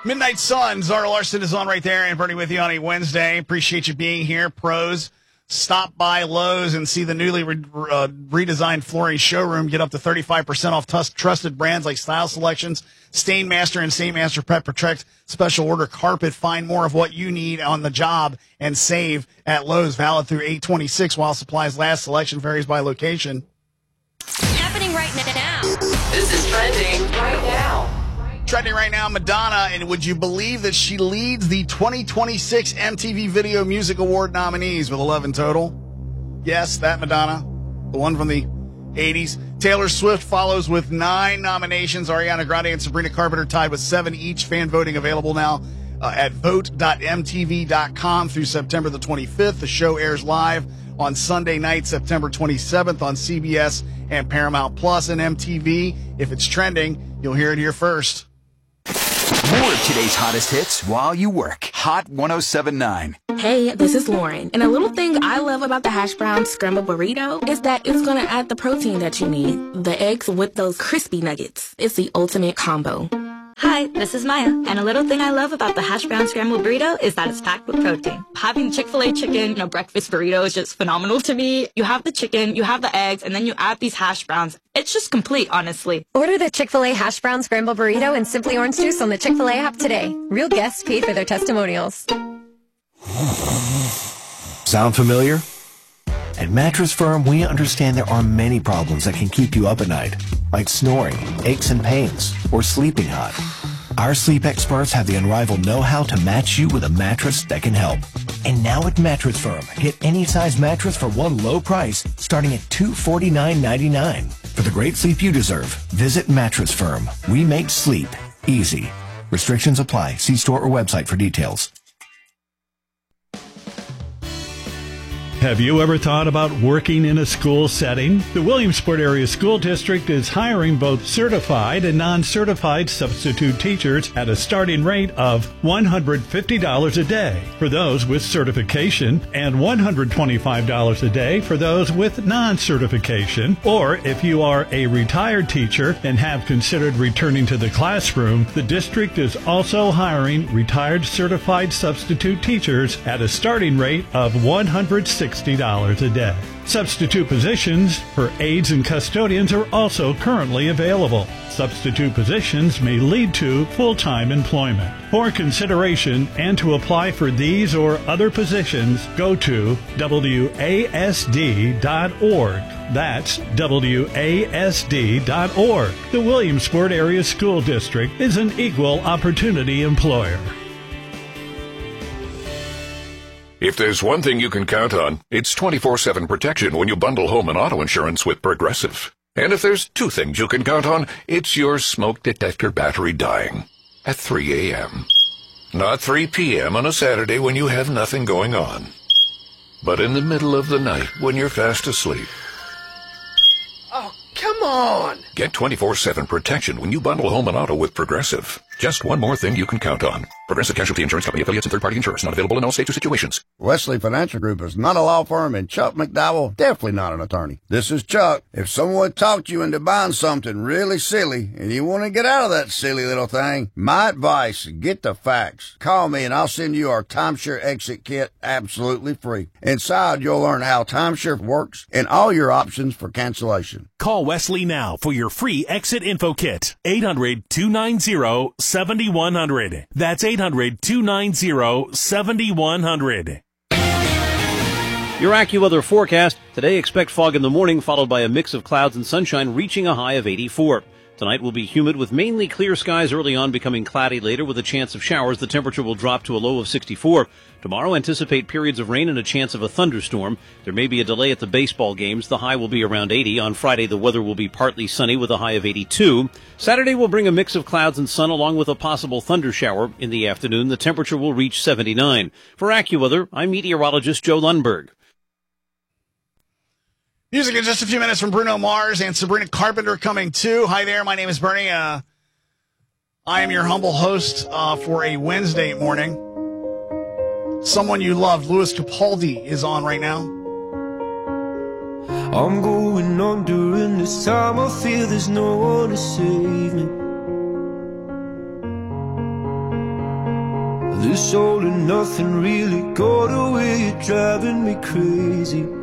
Midnight Sun, Zara Larson is on right there, and Bernie with you on a Wednesday. Appreciate you being here. Pros, stop by Lowe's and see the newly redesigned flooring showroom. Get up to 35% off trusted brands like Style Selections, Stainmaster, and Stainmaster Pet Protect. Special order carpet. Find more of what you need on the job and save at Lowe's. Valid through 8/26 while supplies last. Selection varies by location. Happening right now. This is trending right now. Trending right now, Madonna, and would you believe that she leads the 2026 MTV Video Music Award nominees with 11 total? Yes, that Madonna, the one from the 80s. Taylor Swift follows with 9 nominations. Ariana Grande and Sabrina Carpenter tied with 7 each. Fan voting available now at vote.mtv.com through September the 25th. The show airs live on Sunday night, September 27th on CBS and Paramount Plus and MTV. If it's trending, you'll hear it here first. More of today's hottest hits while you work. Hot 107.9. Hey, this is Lauren. And a little thing I love about the hash brown scrambled burrito is that it's going to add the protein that you need. The eggs with those crispy nuggets. It's the ultimate combo. Hi, this is Maya, and a little thing I love about the hash brown scrambled burrito is that it's packed with protein. Having Chick-fil-A chicken, breakfast burrito is just phenomenal to me. You have the chicken, you have the eggs, and then you add these hash browns. It's just complete, honestly. Order the Chick-fil-A hash brown scramble burrito and Simply Orange Juice on the Chick-fil-A app today. Real guests paid for their testimonials. Sound familiar? At Mattress Firm, we understand there are many problems that can keep you up at night, like snoring, aches and pains, or sleeping hot. Our sleep experts have the unrivaled know-how to match you with a mattress that can help. And now at Mattress Firm, get any size mattress for one low price, starting at $249.99. For the great sleep you deserve, visit Mattress Firm. We make sleep easy. Restrictions apply. See store or website for details. Have you ever thought about working in a school setting? The Williamsport Area School District is hiring both certified and non-certified substitute teachers at a starting rate of $150 a day for those with certification and $125 a day for those with non-certification. Or if you are a retired teacher and have considered returning to the classroom, the district is also hiring retired certified substitute teachers at a starting rate of $160 a day. Substitute positions for aides and custodians are also currently available. Substitute positions may lead to full-time employment. For consideration and to apply for these or other positions, go to WASD.org. That's WASD.org. The Williamsport Area School District is an equal opportunity employer. If there's one thing you can count on, it's 24/7 protection when you bundle home and auto insurance with Progressive. And if there's 2 things you can count on, it's your smoke detector battery dying at 3 a.m. Not 3 p.m. on a Saturday when you have nothing going on, but in the middle of the night when you're fast asleep. Oh, come on! Get 24/7 protection when you bundle home and auto with Progressive. Just one more thing you can count on. Progressive Casualty Insurance Company, affiliates, and third-party insurers. Not available in all states or situations. Wesley Financial Group is not a law firm, and Chuck McDowell definitely not an attorney. This is Chuck. If someone talked you into buying something really silly, and you want to get out of that silly little thing, my advice, get the facts. Call me, and I'll send you our timeshare exit kit absolutely free. Inside, you'll learn how timeshare works and all your options for cancellation. Call Wesley now for your free exit info kit. 800-290-7100. That's 800-290-7100. Your AccuWeather forecast. Today, expect fog in the morning, followed by a mix of clouds and sunshine, reaching a high of 84. Tonight will be humid with mainly clear skies early on, becoming cloudy later with a chance of showers. The temperature will drop to a low of 64. Tomorrow, anticipate periods of rain and a chance of a thunderstorm. There may be a delay at the baseball games. The high will be around 80. On Friday, the weather will be partly sunny with a high of 82. Saturday will bring a mix of clouds and sun along with a possible thunder shower. In the afternoon, the temperature will reach 79. For AccuWeather, I'm meteorologist Joe Lundberg. Music in just a few minutes from Bruno Mars and Sabrina Carpenter coming too. Hi there, my name is Bernie. I am your humble host for a Wednesday morning. Someone you loved, Louis Capaldi, is on right now. I'm going on during this time. I feel there's no one to save me. This all and nothing really got away, you're driving me crazy.